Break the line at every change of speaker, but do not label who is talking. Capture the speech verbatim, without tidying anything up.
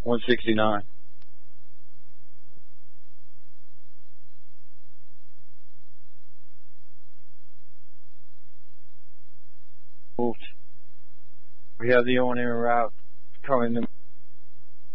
one sixty-nine. We have the on-air route coming